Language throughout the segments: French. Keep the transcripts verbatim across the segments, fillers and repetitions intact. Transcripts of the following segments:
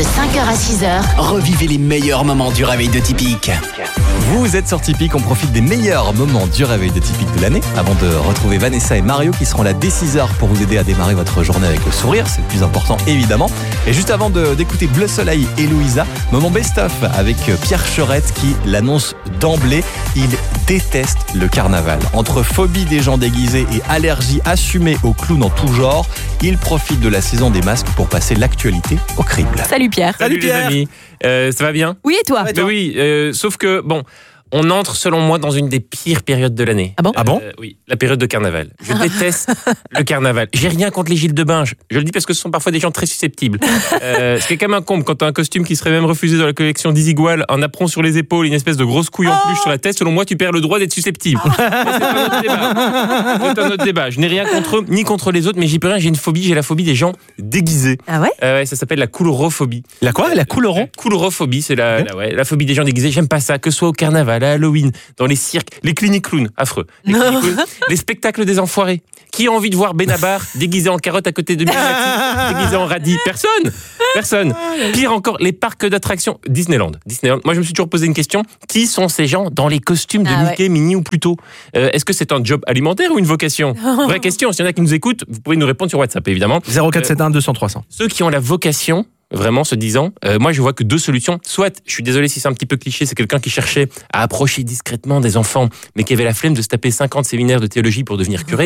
de cinq heures à six heures. Revivez les meilleurs moments du réveil de Tipic. Vous êtes sur Tipic, on profite des meilleurs moments du réveil de Tipic de l'année avant de retrouver Vanessa et Mario qui seront là dès six heures pour vous aider à démarrer votre journée avec le sourire, c'est le plus important évidemment. Et juste avant de, d'écouter Bleu Soleil et Louisa, moment best-of avec Pierre Cherette qui l'annonce d'emblée, il déteste le carnaval. Entre phobie des gens déguisés et allergie assumée aux clowns en tout genre, il profite de la saison des masques pour passer l'actualité au crible. Salut Pierre. Salut, Salut les amis, euh, ça va bien ? Oui et toi ? Ben oui, euh, sauf que bon, on entre selon moi dans une des pires périodes de l'année. Ah bon ? Ah bon ? euh, Oui, la période de carnaval. Je déteste le carnaval. J'ai rien contre les gilets de bain. Je, je le dis parce que ce sont parfois des gens très susceptibles. Euh, c'est quand même un comble quand t'as un costume qui serait même refusé dans la collection Dizigual, un apron sur les épaules, une espèce de grosse couille en peluche sur la tête. Selon moi, tu perds le droit d'être susceptible. Mais c'est pas notre débat. C'est un autre débat. Je n'ai rien contre eux ni contre les autres, mais j'y peux rien. J'ai une phobie. J'ai la phobie des gens déguisés. Ah ouais ? euh, ouais, ça s'appelle la coulrophobie. La quoi ? La couleuron ? Coulrophobie, c'est la, la, ouais, la phobie des gens déguisés. J'aime pas ça, que ce soit au carnaval, à Halloween, dans les cirques, les cliniques clowns, affreux. Les, clowns, les spectacles des enfoirés. Qui a envie de voir Benabar déguisé en carotte à côté de Miyazaki, déguisé en radis ? Personne. Personne. Pire encore, les parcs d'attractions. Disneyland. Disneyland. Moi, je me suis toujours posé une question. Qui sont ces gens dans les costumes de ah Mickey, ouais. Minnie ou Pluto ? euh, Est-ce que c'est un job alimentaire ou une vocation ? Vraie question. S'il y en a qui nous écoutent, vous pouvez nous répondre sur WhatsApp, évidemment. zéro quatre sept un deux cents trois cents. Ceux qui ont la vocation, vraiment se disant, euh, moi je vois que deux solutions. Soit, je suis désolé si c'est un petit peu cliché, c'est quelqu'un qui cherchait à approcher discrètement des enfants, mais qui avait la flemme de se taper cinquante séminaires de théologie pour devenir curé.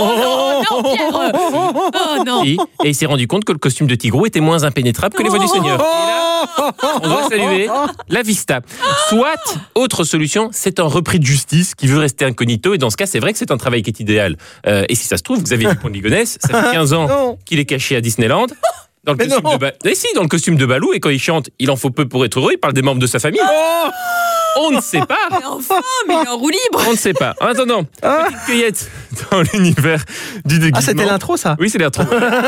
Oh non, non, Pierre. Oh non. Et, et il s'est rendu compte que le costume de Tigrou était moins impénétrable que les voix du Seigneur. Et là, on doit saluer la vista. Soit, autre solution, c'est un repris de justice qui veut rester incognito, et dans ce cas, c'est vrai que c'est un travail qui est idéal. Euh, et si ça se trouve, Xavier Dupont de Ligonnès, ça fait quinze ans qu'il est caché à Disneyland. Dans le, costume de ba... mais si, dans le costume de Balou, et quand il chante, il en faut peu pour être heureux, il parle des membres de sa famille. Oh on ne sait pas. Mais enfin, mais il est en roue libre. On ne sait pas. En attendant, petite cueillette dans l'univers du déguisement. Ah, c'était l'intro, ça ? Oui, c'est l'intro.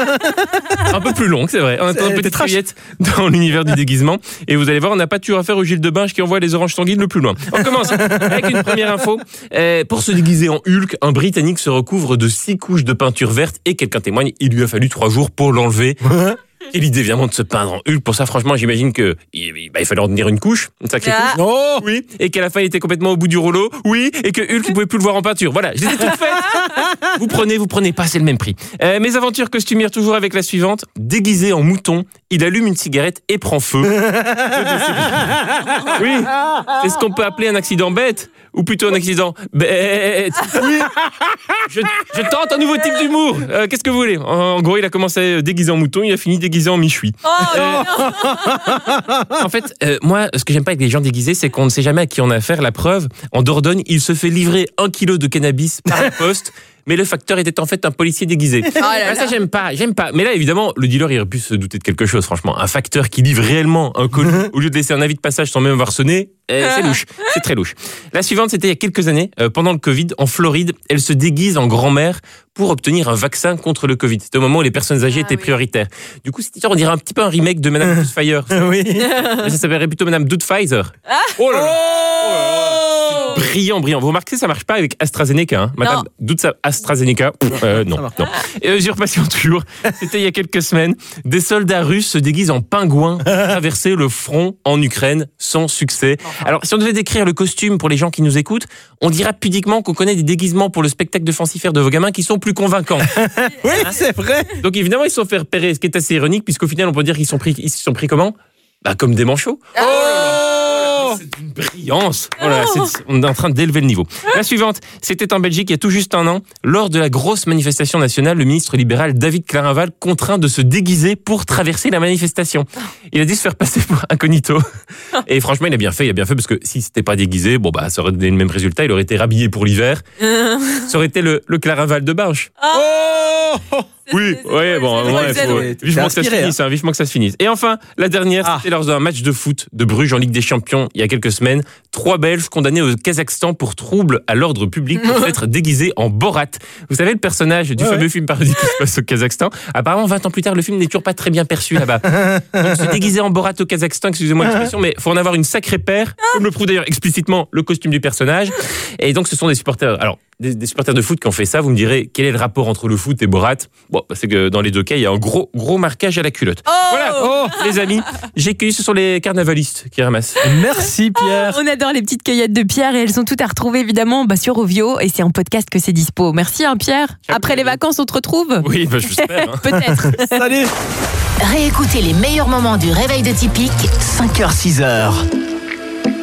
Un peu plus longue, c'est vrai. En attendant, petite cueillette dans l'univers du déguisement. Et vous allez voir, on n'a pas toujours affaire au Gilles de Binge qui envoie les oranges sanguines le plus loin. On commence avec une première info. Euh, pour se déguiser en Hulk, un Britannique se recouvre de six couches de peinture verte et quelqu'un témoigne, il lui a fallu trois jours pour l'enlever. Et l'idée évidemment de se peindre en Hulk, pour ça franchement j'imagine que il, bah, il fallait en tenir une couche, une sacrée ah. couche. Oh oui, et qu'à la fin il était complètement au bout du rouleau. Oui, et que Hulk il pouvait plus le voir en peinture. Voilà, je les ai toutes faites. Vous prenez, vous prenez pas, c'est le même prix. Euh, mes aventures costumières toujours avec la suivante. Déguisé en mouton, il allume une cigarette et prend feu. Oui, c'est ce qu'on peut appeler un accident bête. Ou plutôt un accident bête. Oui. Je, je tente un nouveau type d'humour. Euh, qu'est-ce que vous voulez ? En, en gros, il a commencé déguisé en mouton, il a fini déguisé en michoui. Oh, euh, en fait, euh, moi, ce que j'aime pas avec les gens déguisés, c'est qu'on ne sait jamais à qui on a affaire. La preuve, en Dordogne, il se fait livrer un kilo de cannabis par la poste. Mais le facteur était en fait un policier déguisé. Oh là là. Ça, j'aime pas, j'aime pas. Mais là, évidemment, le dealer, il aurait pu se douter de quelque chose, franchement. Un facteur qui livre réellement un colis, au lieu de laisser un avis de passage sans même avoir sonné, eh, c'est louche. C'est très louche. La suivante, c'était il y a quelques années, euh, pendant le Covid, en Floride, elle se déguise en grand-mère pour obtenir un vaccin contre le Covid. C'était au moment où les personnes âgées ah, étaient oui. prioritaires. Du coup, c'était, on dirait un petit peu un remake de Madame Doubtfire. Oui. Ça s'appellerait plutôt Madame Doubtfire. Ah. Oh là là. Oh là là. Brillant, brillant. Vous remarquez, ça marche pas avec AstraZeneca, hein. Madame doute ça, AstraZeneca. Euh, non, non. Et usurpation toujours. C'était il y a quelques semaines. Des soldats russes se déguisent en pingouins pour traverser le front en Ukraine sans succès. Alors, si on devait décrire le costume pour les gens qui nous écoutent, on dira pudiquement qu'on connaît des déguisements pour le spectacle de fancifère de vos gamins qui sont plus convaincants. Oui, c'est vrai. Donc évidemment, ils se sont fait repérer, ce qui est assez ironique, puisqu'au final, on peut dire qu'ils sont pris, ils se sont pris comment ? Bah, comme des manchots. Oh là là. C'est une brillance. Voilà, c'est, on est en train d'élever le niveau. La suivante, c'était en Belgique il y a tout juste un an. Lors de la grosse manifestation nationale, le ministre libéral David Clarinval contraint de se déguiser pour traverser la manifestation. Il a dû se faire passer pour incognito. Et franchement, il a bien fait, il a bien fait parce que si c'était pas déguisé, bon bah ça aurait donné le même résultat. Il aurait été rhabillé pour l'hiver. Ça aurait été le, le Clarinval de Binge. Oh oui, oui, bon, ouais, faut, vivement que ça se finisse, hein, vivement que ça se finisse. Et enfin, la dernière, ah. c'était lors d'un match de foot de Bruges en Ligue des Champions il y a quelques semaines. Trois Belges condamnés au Kazakhstan pour trouble à l'ordre public pour être déguisés en Borat. Vous savez, le personnage du ouais, fameux ouais. film parodie qui se passe au Kazakhstan. Apparemment, vingt ans plus tard, le film n'est toujours pas très bien perçu là-bas. Donc, se déguiser en Borat au Kazakhstan, excusez-moi l'expression, mais faut en avoir une sacrée paire, comme le prouve d'ailleurs explicitement le costume du personnage. Et donc, ce sont des supporters. Alors, des, des supporters de foot qui ont fait ça, vous me direz, quel est le rapport entre le foot et Borat? Bon, c'est que dans les deux cas, il y a un gros, gros marquage à la culotte. Oh voilà, oh, les amis, j'ai cueilli, ce sont les carnavalistes qui ramassent. Merci Pierre. On adore les petites cueillettes de Pierre et elles sont toutes à retrouver évidemment bah, sur Ovio et c'est en podcast que c'est dispo. Merci hein, Pierre. Ciao, Après les Pierre. vacances, on te retrouve. Oui, bah, j'espère. Hein. Peut-être. Salut. Réécoutez les meilleurs moments du réveil de Tipeee, cinq heures six heures.